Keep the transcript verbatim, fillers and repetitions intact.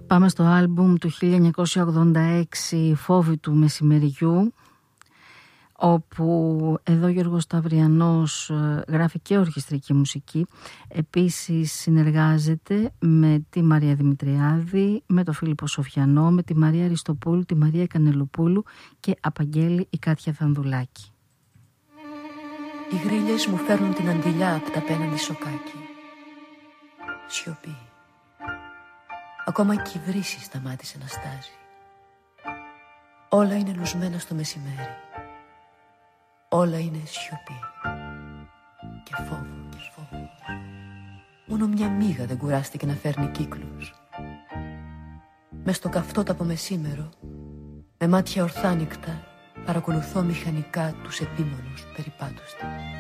Πάμε στο άλμπουμ του χίλια εννιακόσια ογδόντα έξι «Φόβοι του μεσημεριού», όπου εδώ Γιώργος Σταυριανός γράφει και ορχιστρική μουσική. Επίσης συνεργάζεται με τη Μαρία Δημητριάδη, με τον Φίλιππο Σοφιανό, με τη Μαρία Αριστοπούλου, τη Μαρία Κανελοπούλου και απαγγέλει η Κάτια Θανδουλάκη. Οι γρίλες μου φέρνουν την αντιλιά απ' τ' απέναντι σοκάκι. Σιωπή. Ακόμα κι η βρύση σταμάτησε να στάζει. Όλα είναι λουσμένα στο μεσημέρι. Όλα είναι σιωπή. Και φόβο, και φόβο. Μόνο μια μύγα δεν κουράστηκε να φέρνει κύκλους. Μες στο καυτόταπο μεσήμερο, με μάτια ορθάνικτα, παρακολουθώ μηχανικά τους επίμονους περιπάτους της.